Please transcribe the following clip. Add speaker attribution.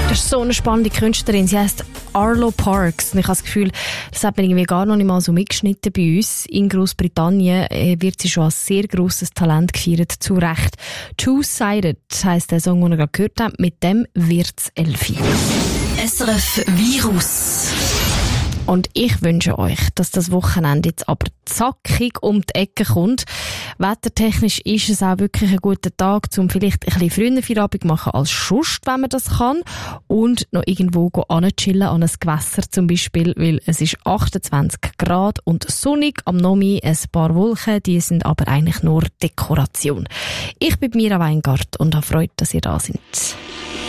Speaker 1: Das ist so eine spannende Künstlerin. Sie heisst Arlo Parks. Und ich habe das Gefühl, das hat man irgendwie gar noch nicht mal so mitgeschnitten bei uns. In Großbritannien wird sie schon als sehr grosses Talent gefeiert. Zu Recht. Two-Sided heisst der Song, den ihr gerade gehört habt. Mit dem wird's Elfi.
Speaker 2: SRF Virus.
Speaker 1: Und ich wünsche euch, dass das Wochenende jetzt aber zackig um die Ecke kommt. Wettertechnisch ist es auch wirklich ein guter Tag, um vielleicht ein bisschen früher Feierabend machen als sonst, wenn man das kann. Und noch irgendwo chillen an ein Gewässer zum Beispiel, weil es ist 28 Grad und sonnig, am Nomi ein paar Wolken, die sind aber eigentlich nur Dekoration. Ich bin Mira Weingart und habe Freude, dass ihr da seid.